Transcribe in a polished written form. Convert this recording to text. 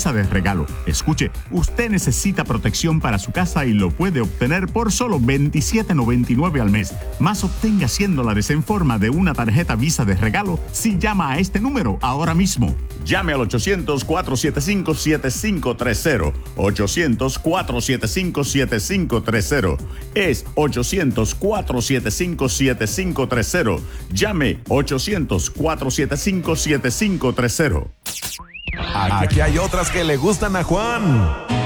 Visa de regalo. Escuche, usted necesita protección para su casa y lo puede obtener por solo $27.99 al mes. Más obtenga $100 en forma de una tarjeta Visa de regalo si llama a este número ahora mismo. Llame al 800-475-7530. 800-475-7530. Es 800-475-7530. Llame 800-475-7530. Aquí hay otras que le gustan a Juan.